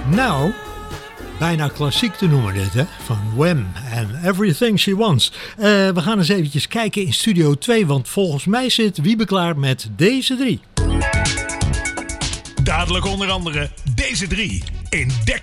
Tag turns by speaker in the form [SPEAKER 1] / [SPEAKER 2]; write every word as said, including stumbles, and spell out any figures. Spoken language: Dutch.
[SPEAKER 1] Nou, bijna klassiek te noemen dit, hè? Van Wham! En Everything She Wants. Uh, we gaan eens eventjes kijken in Studio twee, want volgens mij zit Wiebe klaar met deze drie.
[SPEAKER 2] Dadelijk onder andere deze drie in Dek